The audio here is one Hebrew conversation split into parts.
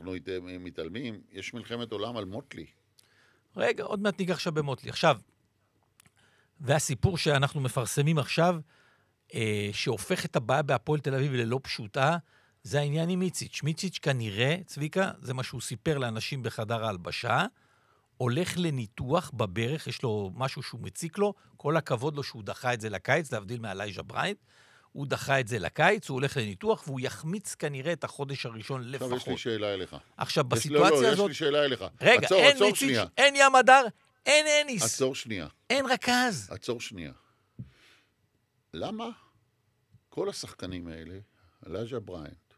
אנחנו מתעלמים, יש מלחמת עולם על מוטלי. רגע, עוד מעט ניגע עכשיו במוטלי. עכשיו, והסיפור שאנחנו מפרסמים עכשיו, שהופך את הבעיה בהפועל תל אביב ללא פשוטה, זה העניין עם מיציץ'. מיציץ' כנראה, צביקה, זה מה שהוא סיפר לאנשים בחדר ההלבשה, הולך לניתוח בברך, יש לו משהו שהוא מציק לו, כל הכבוד לו שהוא דחה את זה לקיץ, להבדיל מאלייג'ה בריינט, הוא דחה את זה לקיץ, הוא הולך לניתוח, והוא יחמיץ כנראה את החודש הראשון לפחות. עכשיו יש לי שאלה אליך. עכשיו, בסיטואציה הזאת... יש לי שאלה אליך. רגע, אין מיציץ', אין ים הדר, אין אניס. עצור שנייה. אין רכז. עצור שנייה. למה כל השחקנים האלה, אלייג'ה בריינט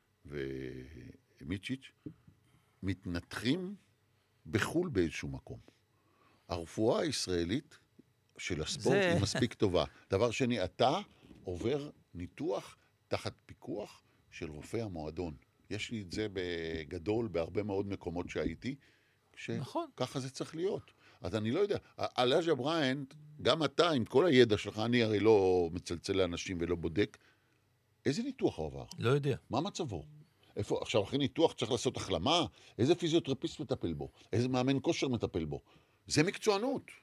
ומיצ'יץ', מתנתחים בחול באיזשהו מקום? הרפואה הישראלית של הספורט היא מספיק טובה. דבר שני, אתה עובר ניתוח תחת פיקוח של רופא המועדון. יש לי את זה בגדול בהרבה מאוד מקומות שהייתי, נכון. ככה זה צריך להיות. אז אני לא יודע, אלייג'ה בריינט, גם אתה עם כל הידע שלך, אני הרי לא מצלצל לאנשים ולא בודק, איזה ניתוח הוא עבר? לא יודע. מה מצבו? איפה, עכשיו אחרי ניתוח צריך לעשות החלמה? איזה פיזיותרפיסט מטפל בו? איזה מאמן כושר מטפל בו? זה מקצוענות.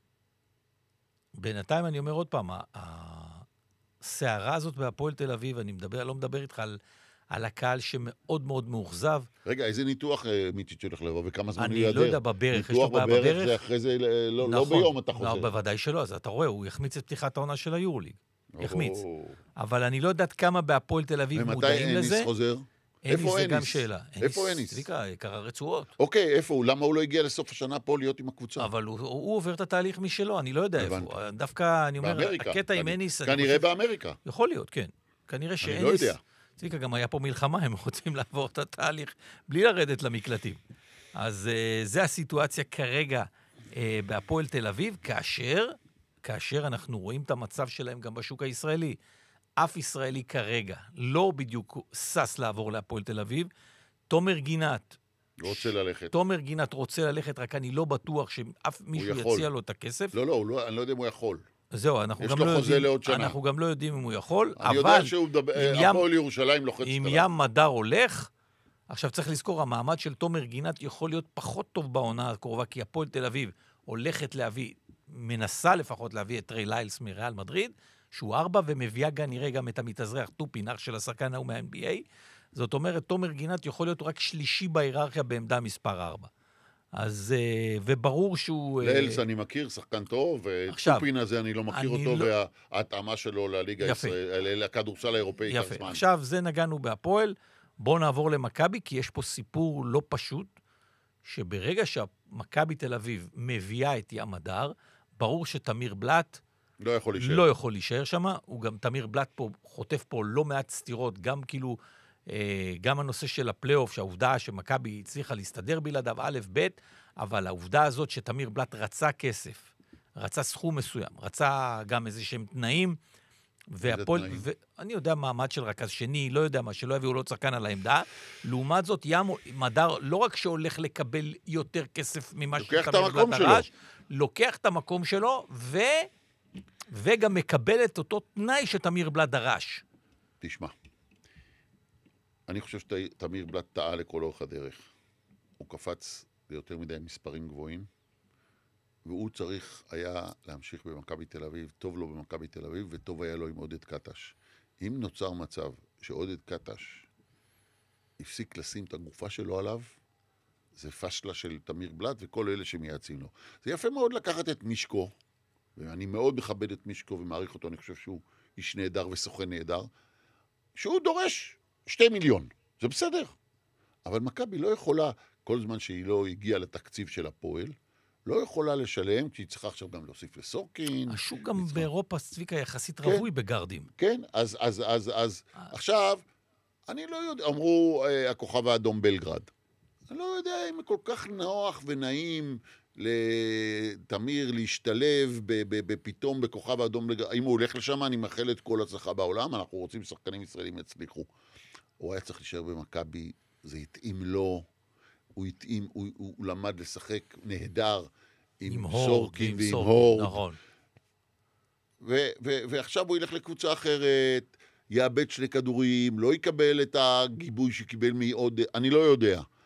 בינתיים אני אומר עוד פעם, הסערה הזאת בהפועל תל אביב, אני לא מדבר איתך על הקהל שמאוד מאוד מאוכזב. רגע, איזה ניתוח מיציץ' הולך לבוא וכמה זמן הוא אני יעדר? לא יודע, בברך, יש לו ניתוח בעיה בברך בברך. זה אחרי זה, לא נכון. ביום אתה חוזר. לא, בוודאי שלא, אז אתה רואה, הוא יחמיץ את פתיחת העונה של היורליג. יחמיץ. או. אבל אני לא יודעת כמה בהפועל תל אביב מודעים לזה. ומתי אניס חוזר? אניס זה גם אניס? שאלה. איפה אניס? צביקה, יקר הרצועות. אוקיי, איפה הוא? למה הוא לא הגיע לסוף השנה פה להיות עם הקבוצה? אבל הוא עובר את התהליך משלו, אני לא יודע איפה. דווקא, אני אומר, באמריקה. הקטע עם אניס... כנראה באמריקה. יכול להיות, כן. כנראה שאניס... אני לא יודע. צביקה, גם היה פה מלחמה, הם רוצים לעבור את התהליך בלי לרדת למקלטים. אז זה הסיטואציה כרגע בהפועל תל אביב, כאשר אנחנו רואים את המצב שלהם גם בשוק הישראלי. אף ישראלי כרגע לא בדיוק סס לעבור להפועל תל אביב. תומר גינת רוצה ללכת, רק אני לא בטוח שאף מישהו יציע לו את הכסף. לא, אני לא יודע אם הוא יכול. זהו, אנחנו גם לא יודעים אם הוא יכול, אני יודע שהפועל ירושלים לוחצת אם ים מדר הולך, עכשיו צריך לזכור, המעמד של תומר גינת יכול להיות פחות טוב בעונה הקרובה, כי הפועל תל אביב הולכת להביא, מנסה לפחות להביא את ריי ליילס מריאל מדריד, שהוא 4, ומביאה נראה גם את המתאזרח טופין, אח של השחקן ההוא מה-NBA. זאת אומרת, תומר גינת יכול להיות רק שלישי בהיררכיה בעמדה מספר 4. אז, וברור שהוא... ליילס אני מכיר, שחקן טוב, וטופין הזה אני לא מכיר אותו, וההתאמה שלו לליגה הישראלית, לכדורסל האירופאי. יפה, עכשיו זה נגענו בהפועל, בואו נעבור למכבי, כי יש פה סיפור לא פשוט, שברגע שמכבי תל אביב מביאה את ים הדר, ברור שתמיר בלט לא יכול להישאר שם, הוא גם תמיר בלט פה, חוטף פה לא מעט סתירות, גם כאילו, גם הנושא של הפלייאוף, שהעובדה שמכבי הצליחה להסתדר בלעדיו א' ב', אבל העובדה הזאת שתמיר בלט רצה כסף, רצה סכום מסוים, רצה גם איזה שהם תנאים, ואני יודע מעמד של רכז שני, לא יודע מה, שלא יביאו לו צחקן על העמדה, לעומת זאת ים מדר לא רק שהולך לקבל יותר כסף ממה שתמיר בלט דרש, לוקח את המקום שלו, וגם מקבל את אותו תנאי שתמיר בלט דרש. תשמע, אני חושב שתמיר בלט טעה לכל אורך הדרך. הוא קפץ ליותר מדי מספרים גבוהים, והוא צריך היה להמשיך במכבי תל אביב, טוב לו במכבי תל אביב, וטוב היה לו עם עודד קטש. אם נוצר מצב שעודד קטש הפסיק לשים את הגופה שלו עליו, זה פשלה של תמיר בלט וכל אלה שמייעצים לו. זה יפה מאוד לקחת את מישקו, ואני מאוד מכבד את מישקו ומעריך אותו, אני חושב שהוא איש נהדר וסוכן נהדר, שהוא דורש 2 מיליון, זה בסדר. אבל מכבי לא יכולה, כל זמן שהיא לא הגיעה לתקציב של הפועל, לא יכולה לשלם, כי היא צריכה עכשיו גם להוסיף לסורקין. השוק גם באירופה, צביקה, יחסית רווי בגרדים. כן, אז עכשיו, אני לא יודע, אמרו הכוכב האדום בלגרד. אני לא יודע אם כל כך נוח ונעים לתמיר להשתלב פתאום בכוכב האדום, אם הוא הולך לשם, אני מאחל את כל הצלחה בעולם, אנחנו רוצים שחקנים ישראלים יצליחו. הוא היה צריך להישאר במכבי, זה התאים לו, הוא התאים, הוא למד לשחק נהדר עם סורקין ועם הורד. נכון. ועכשיו הוא ילך לקבוצה אחרת, יאבד 2 כדורים, לא יקבל את הגיבוי שקיבל מעוד, אני לא יודע.